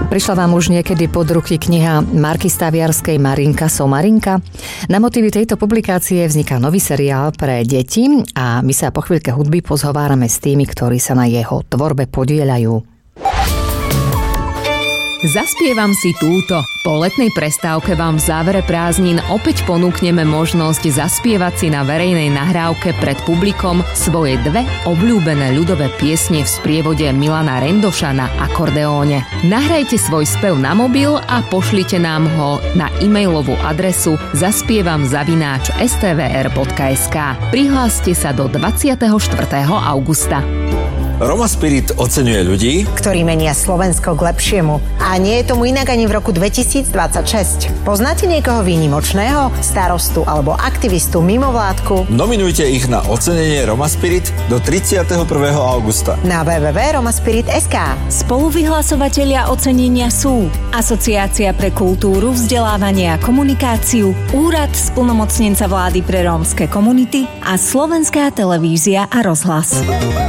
Prišla vám už niekedy pod ruky kniha Marky Staviarskej Marinka Somarinka? Na motívy tejto publikácie vzniká nový seriál pre deti a my sa po chvíľke hudby pozhovárame s tými, ktorí sa na jeho tvorbe podieľajú. Zaspievam si túto. Po letnej prestávke vám v závere prázdnin opäť ponúkneme možnosť zaspievať si na verejnej nahrávke pred publikom svoje dve obľúbené ľudové piesne v sprievode Milana Rendoša na akordeóne. Nahrajte svoj spev na mobil a pošlite nám ho na e-mailovú adresu zaspievam@stvr.sk. Prihláste sa do 24. augusta. Roma Spirit oceňuje ľudí, ktorí menia Slovensko k lepšiemu. A nie je tomu inak ani v roku 2026. Poznáte niekoho výnimočného? Starostu alebo aktivistu mimovládku? Nominujte ich na ocenenie Roma Spirit do 31. augusta. Na www.romaspirit.sk. Spoluvyhlasovatelia ocenenia sú Asociácia pre kultúru, vzdelávanie a komunikáciu, Úrad splnomocnenca vlády pre rómske komunity a Slovenská televízia a rozhlas.